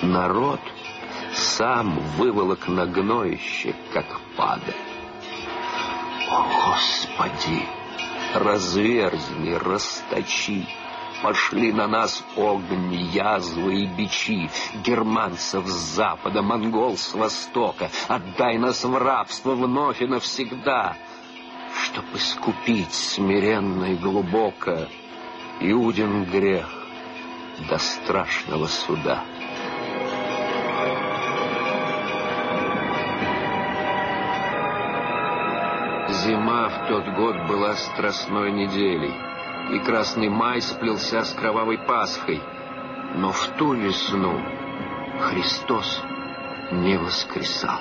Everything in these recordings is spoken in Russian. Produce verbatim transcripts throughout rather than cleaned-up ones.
Народ сам выволок на гноище, как падаль. О, Господи! Разверзни, расточи, пошли на нас огонь, язвы и бичи, германцев с запада, монгол с востока, отдай нас в рабство вновь и навсегда, чтоб искупить смиренно и глубоко Иудин грех до страшного суда. Зима в тот год была страстной неделей, и Красный Май сплелся с кровавой Пасхой. Но в ту весну Христос не воскресал.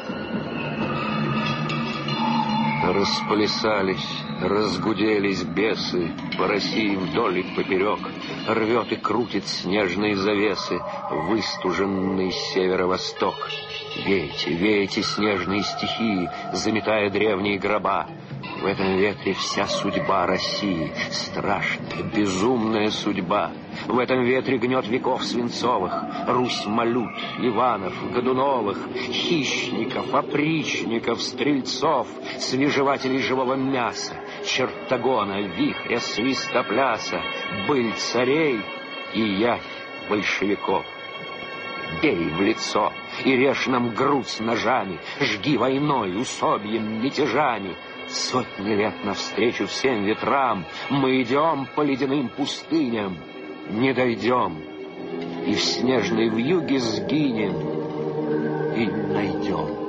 Расплясались, разгуделись бесы по России вдоль и поперек, рвет и крутит снежные завесы выстуженный северо-восток. Вейте, вейте, снежные стихии, заметая древние гроба. В этом ветре вся судьба России, страшная, безумная судьба. В этом ветре гнет веков свинцовых Русь Малют, Иванов, Годуновых, хищников, опричников, стрельцов, свежевателей живого мяса, чертогона, вихря, свистопляса, быль царей и явь большевиков. Бей в лицо и режь нам грудь с ножами, жги войной, усобьем, мятежами. Сотни лет навстречу всем ветрам мы идем по ледяным пустыням, не дойдем, и в снежной вьюге сгинем, и найдем.